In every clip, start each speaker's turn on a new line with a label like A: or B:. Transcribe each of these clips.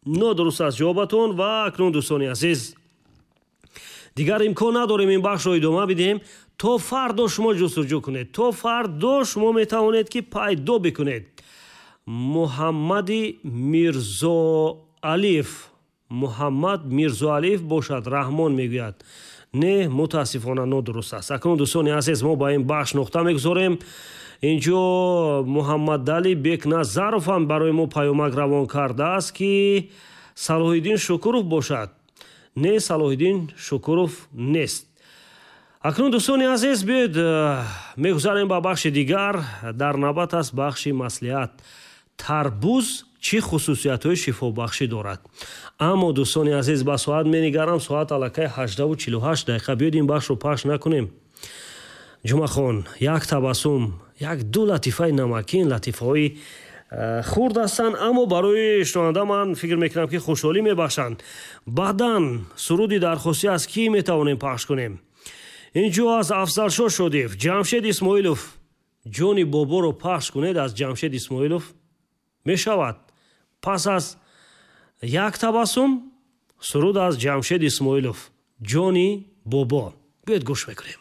A: нодуруст аст ҷавобатон. ва акнун дӯстони азиз, дигар имкон надорем ин бахшро идома бидем. То фардо шумо ҷустуҷӯ кунед, то фардо шумо метавонед ки пайдо бикунед. Муҳаммади Мирзоалиев, Муҳаммад Мирзоалиев бошад, Раҳмон мегӯяд. Не, мутаассифона нодуруст аст. Акнун дӯстони азиз, мо ба ин бахш нуқта мегузорем. инҷо Муҳаммадали Бекназаров ҳам барои мо паёмак равон кардааст ки Салоҳиддин Шукуров бошад. Не, Салоҳиддин Шукуров нест. акнун дӯстони азиз, биёед мегузарем ба бахши дигар. дар навбат аст бахши маслиҳат. тарбуз чӣ хусусиятҳои шифобахшӣ дорад? аммо дӯстони азиз, ба соат менигарам, соат аллакай 18:48 дақиқа. биёед ин бахшро пахш накунем. ҷумахон, як табассум, як ду латифаи намакин, латифаҳои хурд ҳастанд, аммо барои шунаванда ман фикр мекунам ки хушҳолӣ мебахшанд. баъдан суруди дархостӣ аз кӣ метавонем пахш кунем? инҷо аз Афзалшоҳ Шодиев. Ҷамшед Исмоилов, ҷони боборо пахш кунед аз Ҷамшед Исмоилов. мешавад? пас аз як табассум, суруд аз Ҷамшед Исмоилов, ҷони бобо. биёед гӯш мекунем.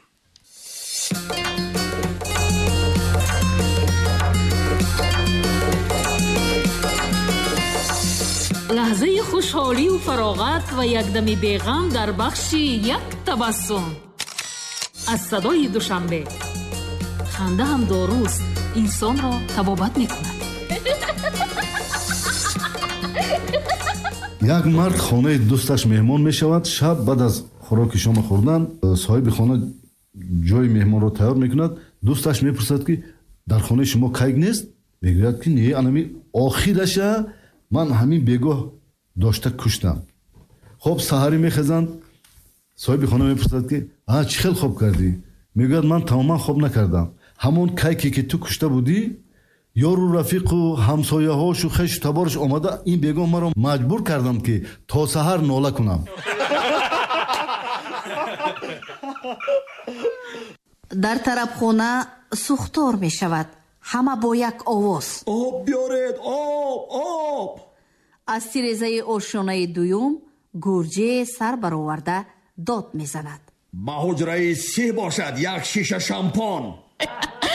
B: лаҳзаи хушҳолию фароғат ва якдами беғам дар бахши як табассум. аз садои душанбе. ханда ҳам доруст, инсонро табобат мекунад.
C: як мард хонаи дӯсташ меҳмон мешавад. шаб баъд аз хӯроки шома хӯрдан соҳиби хона ҷои меҳмонро тайёр мекунад. дӯсташ мепурсад ки дар хонаи шумо кайк нест? мегӯяд ки не, анами охираша ман ҳамин бегоҳ дошта куштам. хоб саҳарӣ мехезанд. соҳиби хона мепурсад ки чӣ хел хоб кардӣ? мегӯяд ман тамоман хоб накардам. ҳамон кайке ки ту кушта будӣ, ёру рафиқу ҳамсояҳошу хешу табораш омада ин бегоҳ маро маҷбур кардам ки то саҳар нола кунам.
D: дар тарабхона сӯхтор мешавад. ҳама бо як овоз
E: об биёред, об.
D: аз тирезаи ошёнаи дуюм гурҷе сар бароварда дод мезанад.
E: ба ҳуҷраи 3 бошад як шиша шампон.